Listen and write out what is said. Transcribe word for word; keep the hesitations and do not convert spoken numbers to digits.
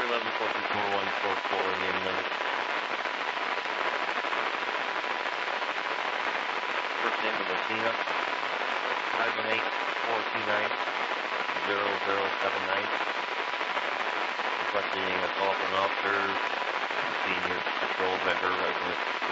eleven four two four one four four, name number. First name of Athena, five one eight four two nine zero zero seven nine. Requesting a call from an officer, senior patrol vendor resident.